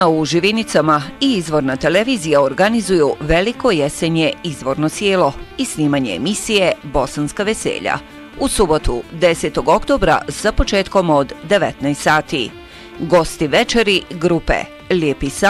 U Živinicama i Izvorna televizija organizuju veliko jesenje izvorno sjelo i snimanje emisije Bosanska veselja u subotu 10. oktobra sa početkom od 19 sati. Gosti večeri grupe Lijepi san